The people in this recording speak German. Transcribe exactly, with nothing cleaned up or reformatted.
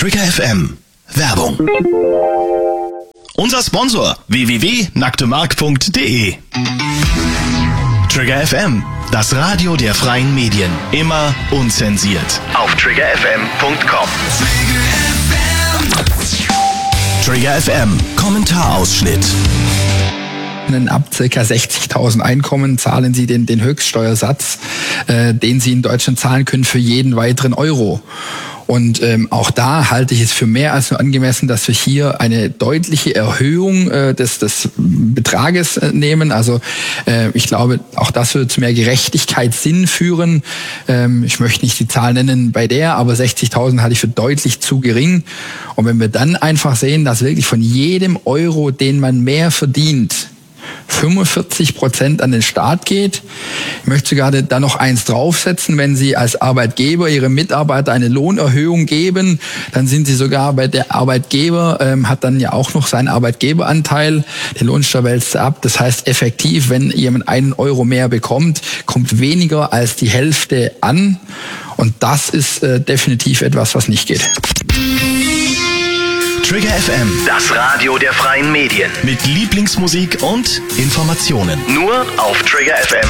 Trigger F M. Werbung. Unser Sponsor w w w punkt nacktemark punkt de. Trigger F M, das Radio der freien Medien. Immer unzensiert. Auf trigger f m punkt com. Trigger F M, Kommentarausschnitt. Ab ca. sechzigtausend Einkommen zahlen Sie den, den Höchststeuersatz, äh, den Sie in Deutschland zahlen können für jeden weiteren Euro. Und ähm, auch da halte ich es für mehr als nur angemessen, dass wir hier eine deutliche Erhöhung äh, des, des Betrages äh, nehmen. Also äh, ich glaube, auch das würde zu mehr Gerechtigkeit Sinn führen. Ähm, ich möchte nicht die Zahl nennen bei der, aber sechzigtausend halte ich für deutlich zu gering. Und wenn wir dann einfach sehen, dass wirklich von jedem Euro, den man mehr verdient, fünfundvierzig Prozent an den Staat geht. Ich möchte sogar da noch eins draufsetzen, wenn Sie als Arbeitgeber Ihrem Mitarbeiter eine Lohnerhöhung geben, dann sind Sie sogar bei der Arbeitgeber, ähm, hat dann ja auch noch seinen Arbeitgeberanteil, den Lohnsteuer wälzt er ab. Das heißt effektiv, wenn jemand einen Euro mehr bekommt, kommt weniger als die Hälfte an. Und das ist äh, definitiv etwas, was nicht geht. Trigger F M, das Radio der freien Medien. Mit Lieblingsmusik und Informationen. Nur auf trigger f m